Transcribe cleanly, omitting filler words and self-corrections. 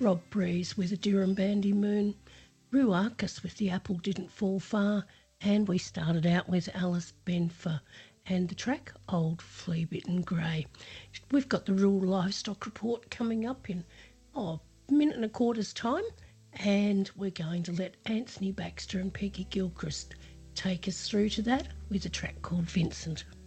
Rob Breeze with a Durham Bandy Moon, Rue Arcus with The Apple Didn't Fall Far, and we started out with Alice Benfer and the track Old Flea-Bitten Grey. We've got the rural livestock report coming up in a minute and a quarter's time, and we're going to let Anthony Baxter and Peggy Gilchrist take us through to that with a track called Vincent.